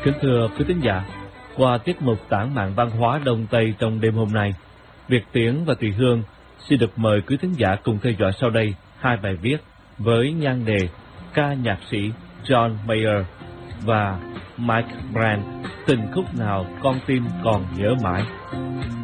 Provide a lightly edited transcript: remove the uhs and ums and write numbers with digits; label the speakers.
Speaker 1: Kính thưa quý thính giả, qua tiết mục tản mạn văn hóa Đông Tây trong đêm hôm nay, Việt Tiến và Thùy Hương xin được mời quý thính giả cùng theo dõi sau đây hai bài viết với nhan đề ca nhạc sĩ John Mayer và Mike Brand, tình khúc nào con tim còn nhớ mãi.